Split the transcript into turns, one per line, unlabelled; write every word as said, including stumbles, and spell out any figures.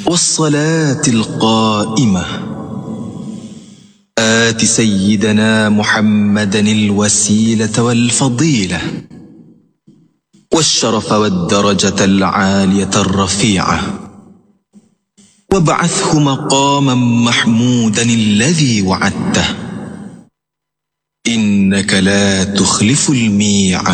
والصلاة القائمة آت سيدنا محمدا الوسيلة والفضيلة والشرف والدرجة العالية الرفيعة، وابعثه مقاما محمودا الذي وعدته، إنك لا تخلف الميعاد.